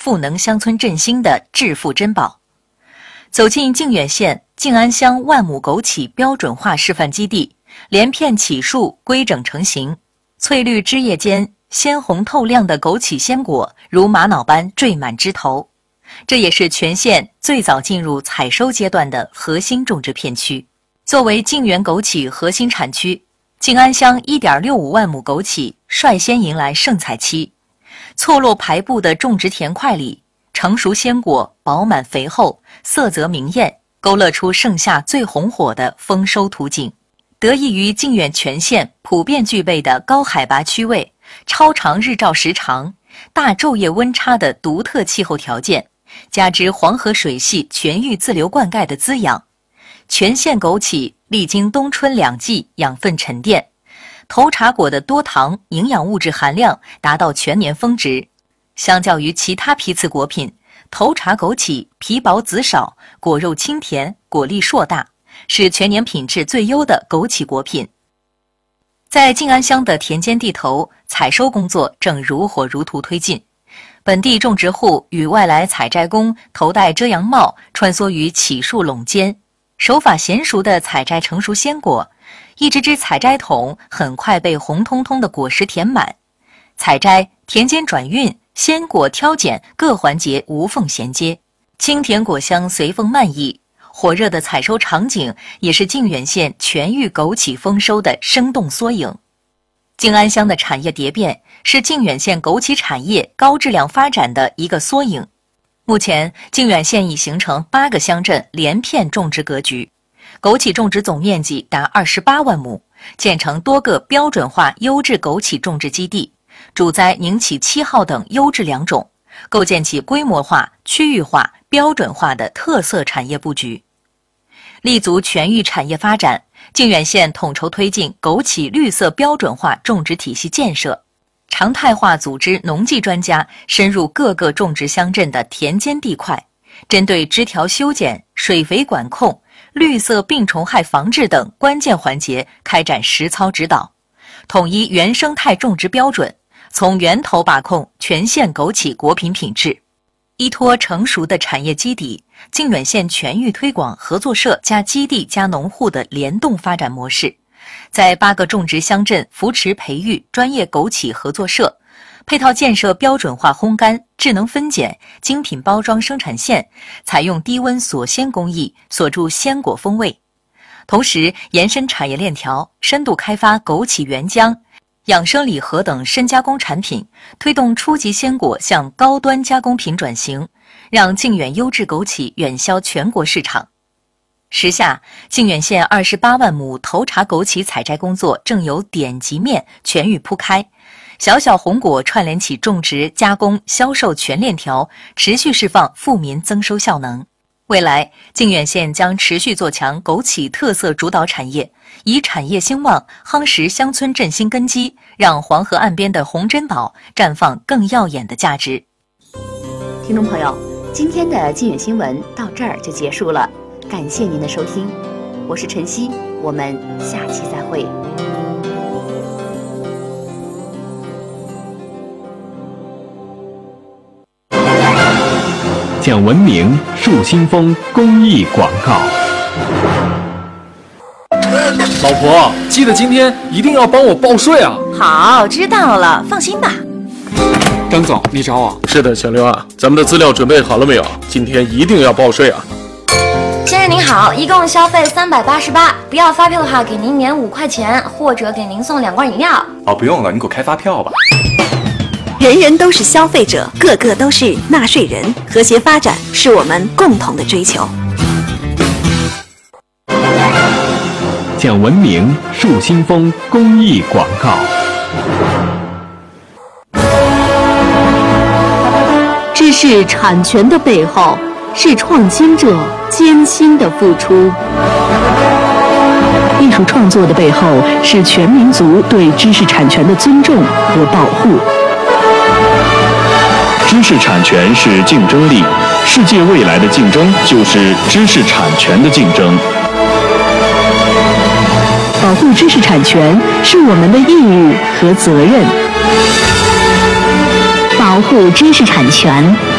赋能乡村振兴的致富珍宝。走进靖远县靖安乡万亩枸杞标准化示范基地，连片杞树规整成型，翠绿枝叶间鲜红透亮的枸杞鲜果如玛瑙般缀满枝头。这也是全县最早进入采收阶段的核心种植片区。作为靖远枸杞核心产区，靖安乡 1.65 万亩枸杞率先迎来盛采期。错落排布的种植田块里，成熟鲜果饱满肥厚，色泽明艳，勾勒出盛夏最红火的丰收图景。得益于靖远全县普遍具备的高海拔区位、超长日照时长、大昼夜温差的独特气候条件，加之黄河水系全域自流灌溉的滋养，全县枸杞历经冬春两季养分沉淀，头茬果的多糖营养物质含量达到全年峰值。相较于其他批次果品，头茬枸杞皮薄籽少，果肉清甜，果粒硕大，是全年品质最优的枸杞果品。在靖安乡的田间地头，采收工作正如火如荼推进。本地种植户与外来采摘工头戴遮阳帽，穿梭于杞树垄间，手法娴熟地采摘成熟鲜果，一只只采摘桶很快被红彤彤的果实填满。采摘、田间转运、鲜果挑拣各环节无缝衔接，清甜果香随风漫溢。火热的采收场景也是靖远县全域枸杞丰收的生动缩影。靖安乡的产业蝶变是靖远县枸杞产业高质量发展的一个缩影。目前，靖远县已形成8个乡镇连片种植格局，枸杞种植总面积达28万亩，建成多个标准化优质枸杞种植基地，主栽宁杞7号等优质良种，构建起规模化、区域化、标准化的特色产业布局。立足全域产业发展，靖远县统筹推进枸杞绿色标准化种植体系建设，常态化组织农技专家深入各个种植乡镇的田间地块，针对枝条修剪、水肥管控、绿色病虫害防治等关键环节开展实操指导，统一原生态种植标准，从源头把控全县枸杞果品品质。依托成熟的产业基底，靖远县全域推广合作社加基地加农户的联动发展模式，在8个种植乡镇扶持培育专业枸杞合作社，配套建设标准化烘干、智能分拣、精品包装生产线，采用低温锁鲜工艺，锁住鲜果风味。同时，延伸产业链条，深度开发枸杞原浆、养生礼盒等深加工产品，推动初级鲜果向高端加工品转型，让靖远优质枸杞远销全国市场。时下，靖远县28万亩头茬枸杞采摘工作正由点及面全域铺开，小小红果串联起种植、加工、销售全链条，持续释放富民增收效能。未来，靖远县将持续做强枸杞特色主导产业，以产业兴旺夯实乡村振兴根基，让黄河岸边的红珍宝绽放更耀眼的价值。 听众朋友，今天的靖远新闻到这儿就结束了，感谢您的收听，我是晨曦，我们下期再会。 讲文明树新风公益广告。 老婆，记得今天一定要帮我报税啊！ 好，知道了，放心吧。 张总，你找我？ 是的，小刘啊，咱们的资料准备好了没有？今天一定要报税啊！ 先生您好，一共消费388，不要发票的话，给您免5块钱，或者给您送2罐饮料。 哦，不用了，你给我开发票吧。 人人都是消费者，个个都是纳税人，和谐发展是我们共同的追求。 讲文明树新风公益广告。 知识产权的背后，是创新者艰辛的付出。艺术创作的背后，是全民族对知识产权的尊重和保护。 知识产权是竞争力，世界未来的竞争就是知识产权的竞争。 保护知识产权是我们的义务和责任。保护知识产权